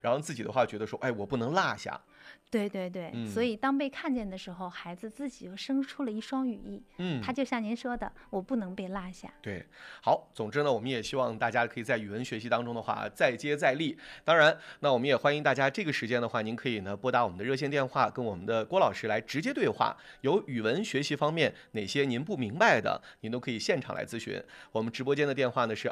然后自己的话觉得说，哎，我不能落下。 对对对，所以当被看见的时候，孩子自己就生出了一双羽翼。他就像您说的，我不能被落下。 对，好，总之呢，我们也希望大家可以在语文学习当中的话再接再厉。当然，那我们也欢迎大家这个时间的话，您可以呢拨打我们的热线电话，跟我们的郭老师来直接对话。有语文学习方面哪些您不明白的，您都可以现场来咨询。我们直播间的电话呢是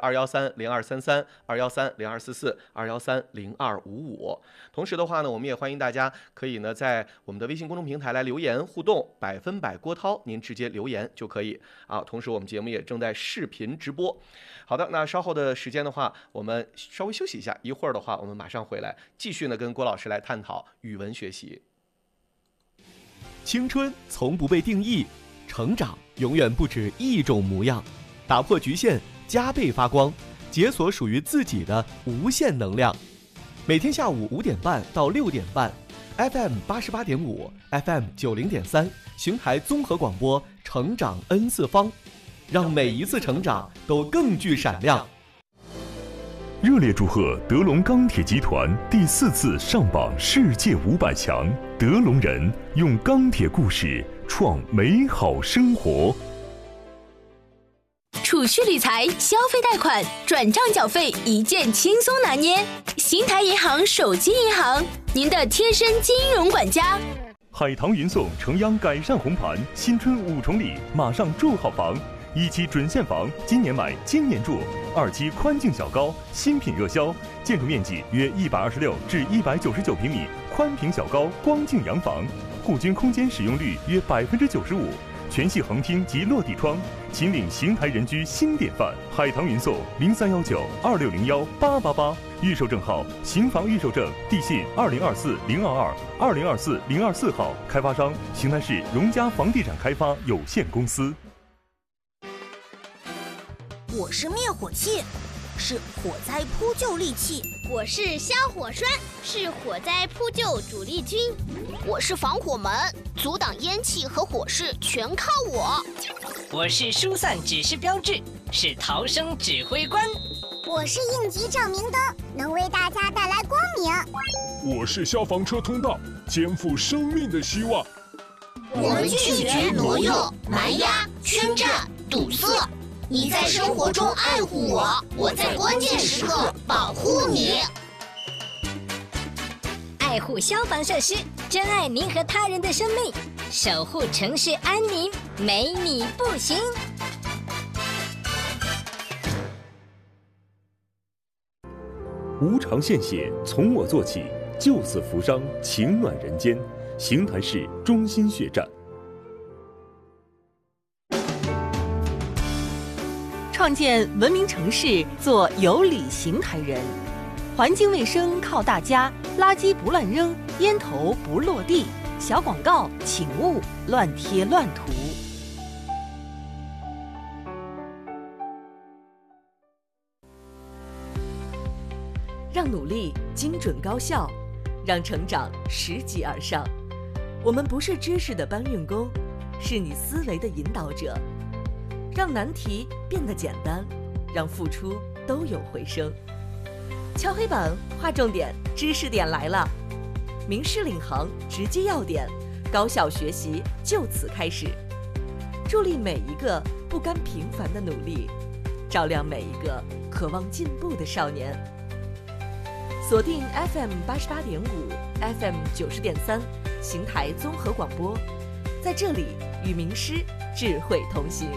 213-0233、213-0244、213-0255。同时的话呢，我们也欢迎大家可以呢在我们的微信公众平台来留言互动，100%郭涛，您直接留言就可以啊。同时我们节目也正在视频直播。好的，那稍后的时间的话，我们稍微休息一下，一会儿的话，我们马上回来继续呢跟郭老师来探讨语文学习。青春从不被定义，成长永远不止一种模样。打破局限，加倍发光，解锁属于自己的无限能量。每天下午5点半到6点半 ，FM 88.5、FM 90.3，邢台综合广播，成长 N 次方，让每一次成长都更具闪亮。 热烈祝贺德龙钢铁集团第4次上榜世界500强，德龙人用钢铁故事创美好生活。 储蓄理财、消费贷款、转账缴费一键轻松拿捏，邢台银行手机银行，您的贴身金融管家。 海棠云颂城央改善红盘，新春5重礼，马上住好房。1期准现房，今年买今年住；2期宽净小高，新品热销，建筑面积约126至199平米，宽平小高光净洋房，户均空间使用率约95%，全系横厅及落地窗，秦岭邢台人居新典范。海棠云颂031926018888，预售证号邢房预售证，地信2024-022、2024-024号，开发商邢台市荣嘉房地产开发有限公司。 我是灭火器，是火灾扑救利器； 我是消火栓，是火灾扑救主力军； 我是防火门，阻挡烟气和火势全靠我； 我是疏散指示标志，是逃生指挥官； 我是应急照明灯，能为大家带来光明； 我是消防车通道，肩负生命的希望。 我们拒绝挪用、蛮压、圈占、堵塞。你在生活中爱护我，我在关键时刻保护你。 爱护消防设施，珍爱您和他人的生命，守护城市安宁，没你不行。 无偿献血，从我做起，救死扶伤，情暖人间。邢台市中心血站。 创建文明城市，做有理邢台人。环境卫生靠大家，垃圾不乱扔，烟头不落地。小广告请勿乱贴乱涂。让努力精准高效，让成长拾级而上。我们不是知识的搬运工，是你思维的引导者。让难题变得简单，让付出都有回声。敲黑板，划重点，知识点来了。名师领航，直击要点，高效学习就此开始。助力每一个不甘平凡的努力，照亮每一个渴望进步的少年。锁定 FM 88.5、FM 90.3，邢台综合广播，在这里与名师智慧同行。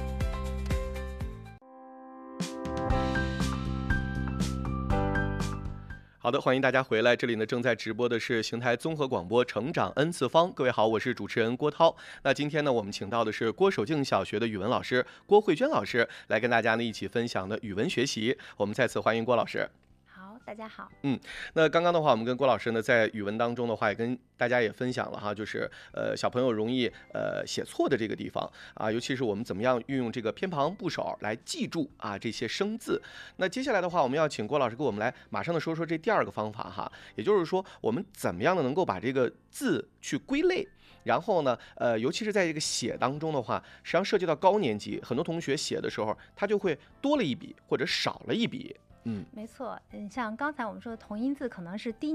好的，欢迎大家回来。这里呢正在直播的是邢台综合广播成长 N 次方。各位好，我是主持人郭涛。那今天呢，我们请到的是郭守敬小学的语文老师郭慧娟老师，来跟大家呢一起分享的语文学习。我们再次欢迎郭老师。 大家好。 那刚刚的话，我们跟郭老师呢在语文当中的话，也跟大家也分享了哈，就是小朋友容易写错的这个地方啊，尤其是我们怎么样运用这个偏旁部首来记住啊这些生字。那接下来的话，我们要请郭老师给我们来马上的说说这第2个方法哈，也就是说我们怎么样的能够把这个字去归类。然后呢，尤其是在这个写当中的话，实际上涉及到高年级，很多同学写的时候，他就会多了一笔或者少了一笔。 嗯， 没错。像刚才我们说的同音字可能是低